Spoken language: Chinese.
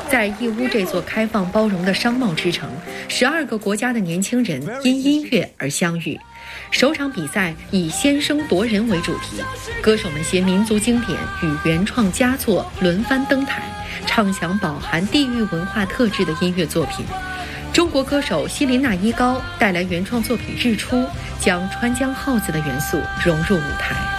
在义乌这座开放包容的商贸之城，12个国家的年轻人因音乐而相遇。首场比赛以先声夺人为主题，歌手们携民族经典与原创佳作轮番登台，唱响饱含地域文化特质的音乐作品。中国歌手希林娜依高带来原创作品《日出》，将川江号子的元素融入舞台。